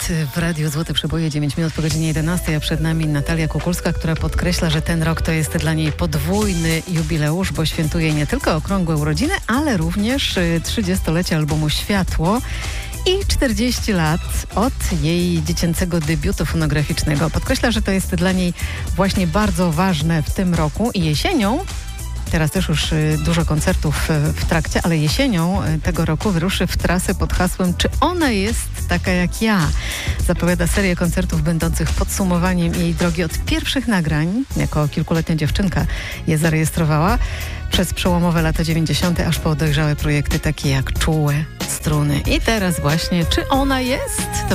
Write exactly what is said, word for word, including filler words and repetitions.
Weekend w Radiu Złote Przeboje, dziewięć minut po godzinie jedenastej, a przed nami Natalia Kukulska, która podkreśla, że ten rok to jest dla niej podwójny jubileusz, bo świętuje nie tylko okrągłe urodziny, ale również trzydziestolecie albumu Światło i czterdzieści lat od jej dziecięcego debiutu fonograficznego. Podkreśla, że to jest dla niej właśnie bardzo ważne w tym roku i jesienią. Teraz też już dużo koncertów w trakcie, ale jesienią tego roku wyruszy w trasę pod hasłem Czy ona jest taka jak ja? Zapowiada serię koncertów będących podsumowaniem jej drogi od pierwszych nagrań. Jako kilkuletnia dziewczynka je zarejestrowała. Przez przełomowe lata dziewięćdziesiąte aż po dojrzałe projekty takie jak Czułe, Struny. I teraz właśnie Czy ona jest? To